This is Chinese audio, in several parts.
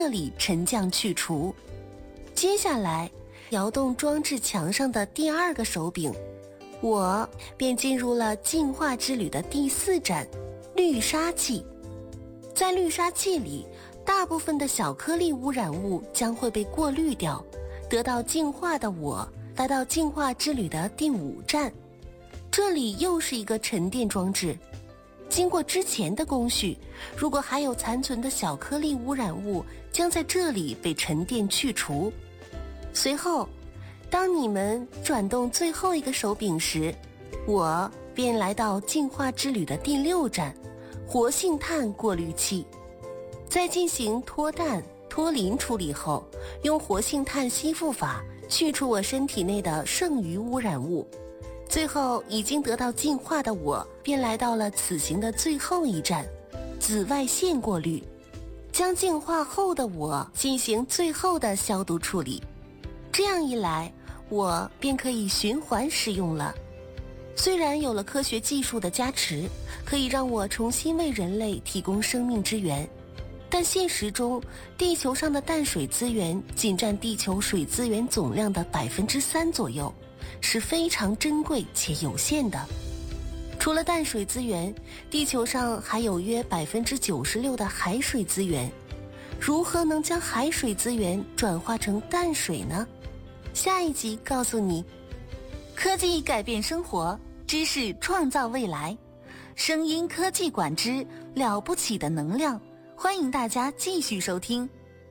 这里沉降去除。接下来摇动装置墙上的第二个手柄，我便进入了进化之旅的第4站——滤沙器。在滤沙器里，大部分的小颗粒污染物将会被过滤掉，得到净化的我来到进化之旅的第5站，这里又是一个沉淀装置。经过之前的工序，如果还有残存的小颗粒污染物，将在这里被沉淀去除。随后，当你们转动最后一个手柄时，我便来到进化之旅的第6站——活性炭过滤器。在进行脱氮、脱磷处理后，用活性炭吸附法去除我身体内的剩余污染物。最后，已经得到净化的我便来到了此行的最后一站——紫外线过滤，将净化后的我进行最后的消毒处理。这样一来，我便可以循环使用了。虽然有了科学技术的加持，可以让我重新为人类提供生命之源，但现实中，地球上的淡水资源仅占地球水资源总量的3%左右，是非常珍贵且有限的。除了淡水资源，地球上还有约96%的海水资源。如何能将海水资源转化成淡水呢？下一集告诉你。科技改变生活，知识创造未来。声音科技馆之了不起的能量，欢迎大家继续收听。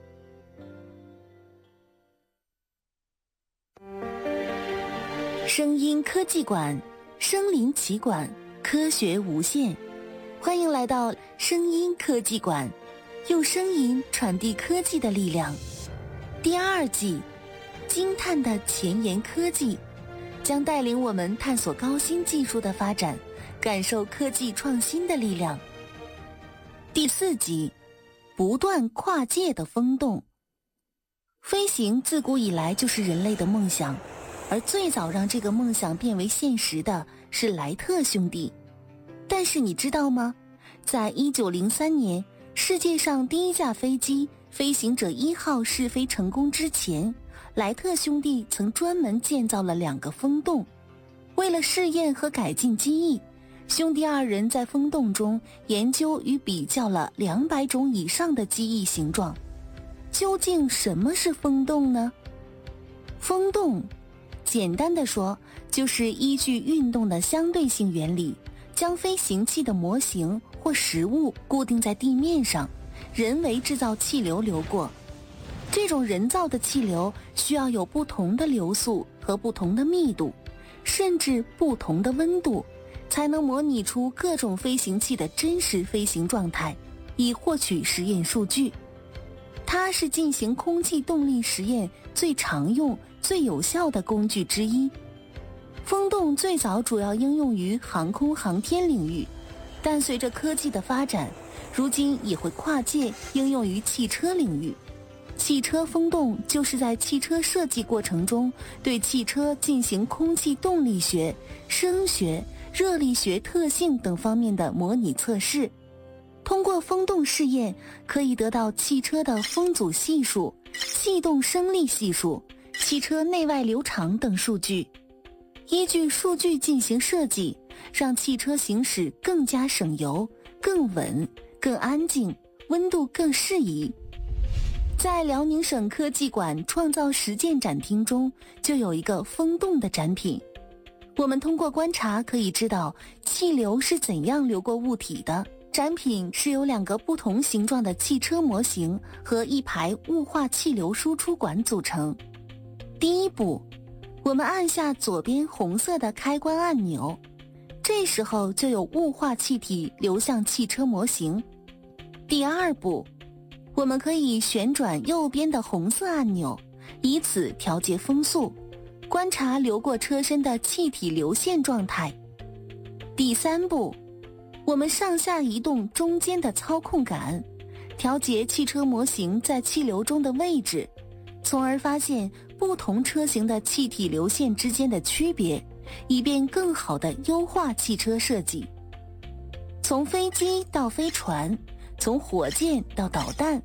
声音科技馆，身临其馆，科学无限。欢迎来到声音科技馆，用声音传递科技的力量。第2季，惊叹的前沿科技，将带领我们探索高新技术的发展，感受科技创新的力量。第4集，不断跨界的风洞。飞行自古以来就是人类的梦想，而最早让这个梦想变为现实的是莱特兄弟。但是你知道吗？在1903年，世界上第一架飞机飞行者1号试飞成功之前，莱特兄弟曾专门建造了2个风洞。为了试验和改进机翼，兄弟2人在风洞中研究与比较了200种以上的机翼形状。究竟什么是风洞呢？风洞简单的说，就是依据运动的相对性原理，将飞行器的模型或实物固定在地面上，人为制造气流流过。这种人造的气流需要有不同的流速和不同的密度，甚至不同的温度，才能模拟出各种飞行器的真实飞行状态，以获取实验数据。它是进行空气动力实验最常用、最有效的工具之一。风洞最早主要应用于航空航天领域，但随着科技的发展，如今也会跨界应用于汽车领域。汽车风洞就是在汽车设计过程中对汽车进行空气动力学、声学、热力学特性等方面的模拟测试。通过风洞试验，可以得到汽车的风阻系数、气动升力系数、汽车内外流长等数据。依据数据进行设计，让汽车行驶更加省油、更稳、更安静，温度更适宜。在辽宁省科技馆创造实践展厅中，就有一个风洞的展品。我们通过观察可以知道气流是怎样流过物体的。展品是由2个不同形状的汽车模型和一排雾化气流输出管组成。第一步，我们按下左边红色的开关按钮，这时候就有雾化气体流向汽车模型。第2步，我们可以旋转右边的红色按钮，以此调节风速，观察流过车身的气体流线状态。第3步，我们上下移动中间的操控杆，调节汽车模型在气流中的位置，从而发现不同车型的气体流线之间的区别，以便更好地优化汽车设计。从飞机到飞船，从火箭到导弹，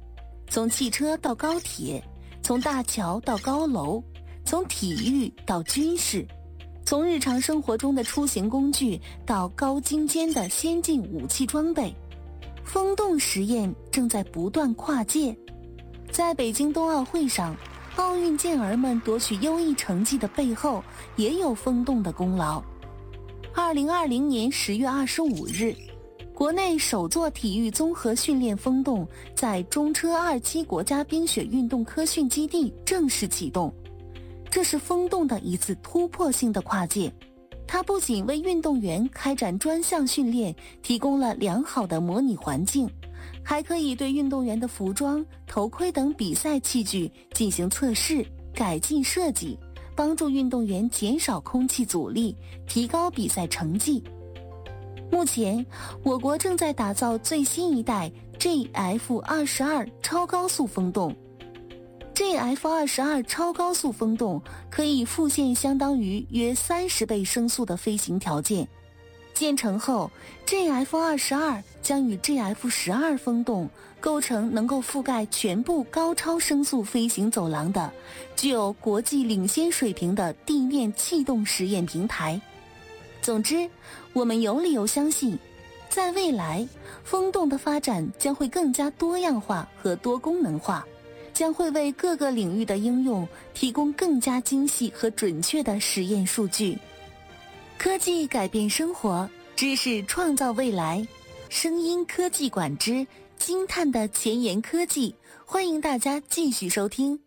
从汽车到高铁，从大桥到高楼，从体育到军事，从日常生活中的出行工具到高精尖的先进武器装备，风洞实验正在不断跨界。在北京冬奥会上，奥运健儿们夺取优异成绩的背后也有风洞的功劳。2020年10月25日，国内首座体育综合训练风洞在中车27国家冰雪运动科训基地正式启动。这是风洞的一次突破性的跨界，它不仅为运动员开展专项训练提供了良好的模拟环境，还可以对运动员的服装、头盔等比赛器具进行测试、改进设计，帮助运动员减少空气阻力，提高比赛成绩。目前，我国正在打造最新一代 GF22 超高速风洞。GF22 超高速风洞可以复现相当于约30倍声速的飞行条件。建成后 ，GF22 将与 GF12 风洞构成能够覆盖全部高超声速飞行走廊的、具有国际领先水平的地面气动实验平台。总之，我们有理由相信，在未来，风洞的发展将会更加多样化和多功能化，将会为各个领域的应用提供更加精细和准确的实验数据。科技改变生活，知识创造未来。声音科技馆之惊叹的前沿科技，欢迎大家继续收听。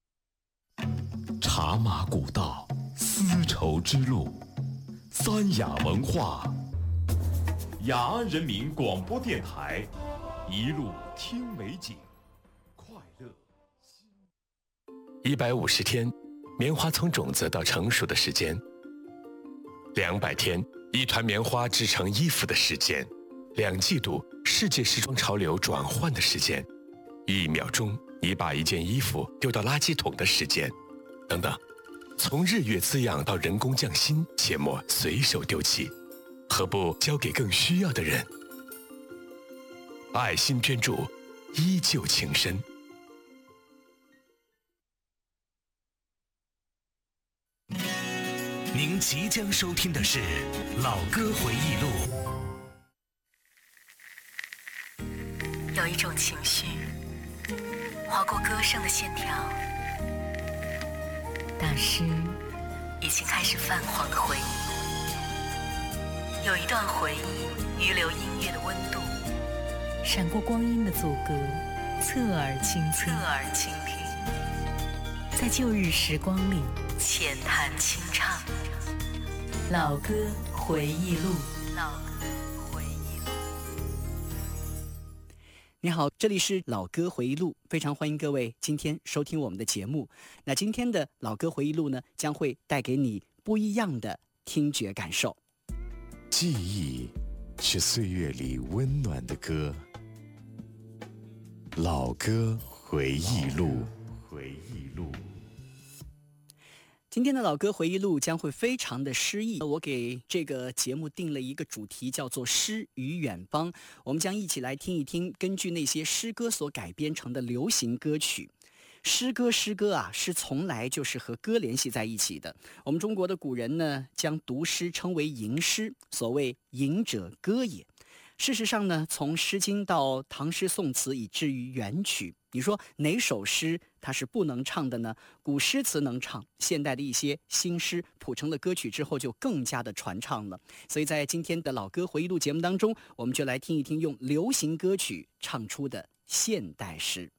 茶马古道，丝绸之路，三雅文化，雅安人民广播电台，一路听美景，快乐。 150天，棉花从种子到成熟的时间；200天，一团棉花织成衣服的时间；2季度，世界时装潮流转换的时间；1秒钟，你把一件衣服丢到垃圾桶的时间，等等。从日月滋养到人工匠心，切莫随手丢弃，何不交给更需要的人？爱心捐助，依旧情深。 您即将收听的是《老歌回忆录》。 有一种情绪划过歌声的线条，大师已经开始泛黄的回忆。有一段回忆预留音乐的温度， 闪过光阴的阻隔，侧耳倾听，在旧日时光里浅谈轻唱。 老歌回忆录。 你好，这里是老歌回忆录，非常欢迎各位今天收听我们的节目。那今天的老歌回忆录呢，将会带给你不一样的听觉感受。 记忆是岁月里温暖的歌，老歌回忆录。 今天的老歌回忆录将会非常的诗意，我给这个节目定了一个主题，叫做诗与远方。我们将一起来听一听根据那些诗歌所改编成的流行歌曲。诗歌啊，是从来就是和歌联系在一起的。我们中国的古人呢，将读诗称为吟诗，所谓吟者歌也。事实上呢，从《诗经》到唐诗宋词，以至于元曲，你说哪首诗它是不能唱的呢？古诗词能唱，现代的一些新诗谱成了歌曲之后，就更加的传唱了。所以在今天的老歌回忆录节目当中，我们就来听一听用流行歌曲唱出的现代诗。